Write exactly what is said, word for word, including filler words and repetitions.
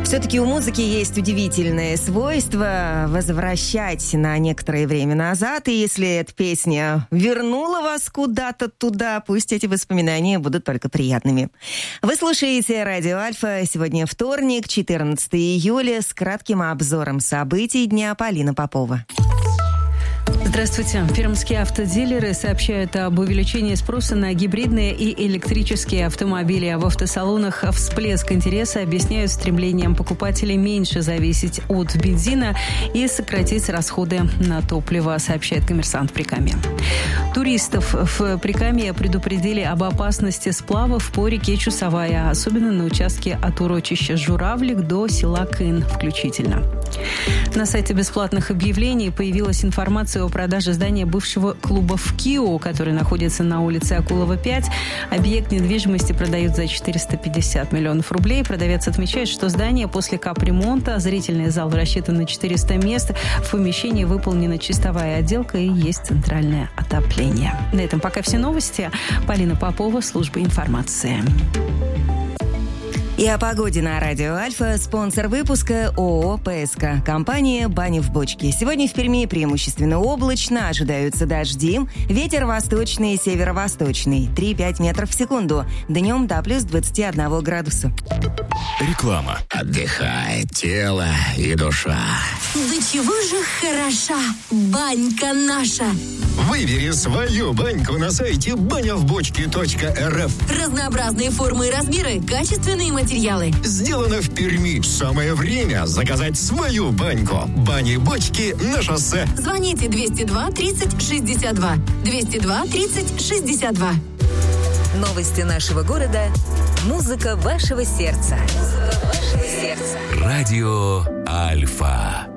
Все-таки у музыки есть удивительное свойство возвращать на некоторое время назад. И если эта песня вернула вас куда-то туда, пусть эти воспоминания будут только приятными. Вы слушаете Радио Альфа. Сегодня вторник, четырнадцатого июля, с кратким обзором событий дня. Полина Попова. Здравствуйте. Пермские автодилеры сообщают об увеличении спроса на гибридные и электрические автомобили. А в автосалонах всплеск интереса объясняют стремлением покупателей меньше зависеть от бензина и сократить расходы на топливо, сообщает «Коммерсант» в Прикамье. Туристов в Прикамье предупредили об опасности сплавов по реке Чусовая, особенно на участке от урочища Журавлик до села Кын включительно. На сайте бесплатных объявлений появилась информация о продаже здания бывшего клуба «ВКИО», который находится на улице Акулова, пять. Объект недвижимости продают за четыреста пятьдесят миллионов рублей. Продавец отмечает, что здание после капремонта, зрительный зал рассчитан на четыреста мест, в помещении выполнена чистовая отделка и есть центральное отопление. На этом пока все новости. Полина Попова, служба информации. И о погоде на Радио Альфа. Спонсор выпуска ООО «ПСК». Компания «Баня в бочке». Сегодня в Перми преимущественно облачно. Ожидаются дожди. Ветер восточный и северо-восточный. три-пять метров в секунду. Днем до плюс двадцати одного градуса. Реклама. Отдыхает тело и душа. Да чего же хороша банька наша. Выбери свою баньку на сайте баня в бочке точка эр эф. Разнообразные формы и размеры, качественные материалы. Сделано в Перми. Самое время заказать свою баньку. Бани-бочки на шоссе. Звоните двести два тридцать шестьдесят два. двести два тридцать шестьдесят два. Новости нашего города. Музыка вашего сердца. Музыка вашего сердца. Радио Альфа.